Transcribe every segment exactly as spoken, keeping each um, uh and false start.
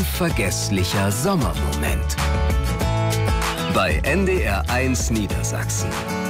unvergesslicher Sommermoment. Bei N D R eins Niedersachsen.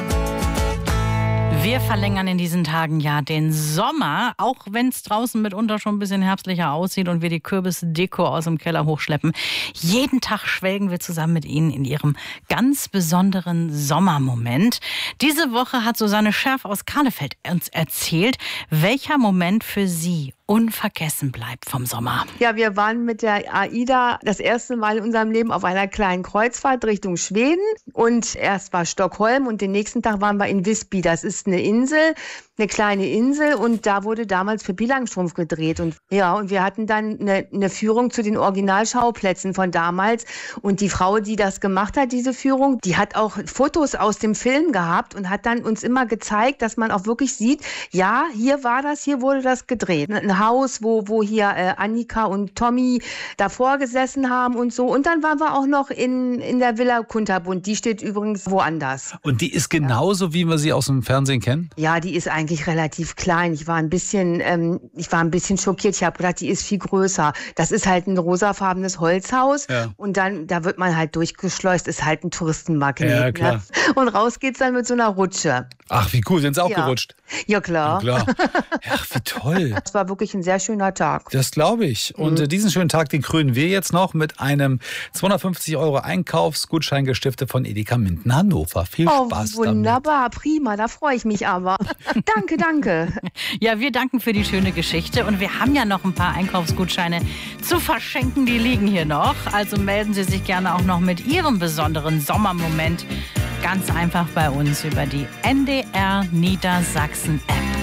Wir verlängern in diesen Tagen ja den Sommer, auch wenn es draußen mitunter schon ein bisschen herbstlicher aussieht und wir die Kürbisdeko aus dem Keller hochschleppen. Jeden Tag schwelgen wir zusammen mit Ihnen in Ihrem ganz besonderen Sommermoment. Diese Woche hat Susanne Scherf aus Kahnefeld uns erzählt, welcher Moment für Sie unvergessen bleibt vom Sommer. Ja, wir waren mit der AIDA das erste Mal in unserem Leben auf einer kleinen Kreuzfahrt Richtung Schweden. Und erst war Stockholm und den nächsten Tag waren wir in Visby. Das ist eine Insel, eine kleine Insel, und da wurde damals Pippi Langstrumpf gedreht. Und ja, und wir hatten dann eine, eine Führung zu den Originalschauplätzen von damals. Und die Frau, die das gemacht hat, diese Führung, die hat auch Fotos aus dem Film gehabt und hat dann uns immer gezeigt, dass man auch wirklich sieht, ja, hier war das, hier wurde das gedreht. Ein Haus, wo, wo hier äh, Annika und Tommy davor gesessen haben und so. Und dann waren wir auch noch in, in der Villa Kunterbund. Die steht übrigens woanders. Und die ist genauso, wie wir sie aus dem Fernsehen kennen? Ja, die ist eigentlich relativ klein. Ich war ein bisschen, ähm, ich war ein bisschen schockiert. Ich habe gedacht, die ist viel größer. Das ist halt ein rosafarbenes Holzhaus. Ja. Und dann, da wird man halt durchgeschleust. Ist halt ein Touristenmagnet. Ja, klar. Ne? Und raus geht's dann mit so einer Rutsche. Ach, wie cool. Sind Sie auch ja. gerutscht? Ja, klar. Ja, klar. Ach, wie toll. Das war wirklich ein sehr schöner Tag. Das glaube ich. Und mhm. diesen schönen Tag, den krönen wir jetzt noch mit einem zweihundertfünfzig Euro Einkaufsgutschein gestiftet von Edeka Minden Hannover. Viel oh, Spaß wunderbar, damit. Prima, da freue ich mich aber. Danke, danke. Ja, wir danken für die schöne Geschichte und wir haben ja noch ein paar Einkaufsgutscheine zu verschenken, die liegen hier noch. Also melden Sie sich gerne auch noch mit Ihrem besonderen Sommermoment ganz einfach bei uns über die N D R Niedersachsen App.